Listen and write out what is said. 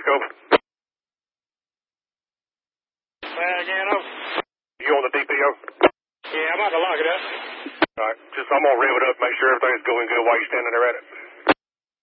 over. Again, over. You on the DPO? Yeah, I'm about to lock it up. All right, I'm going to rev it up, make sure everything's going good while you're standing there at it.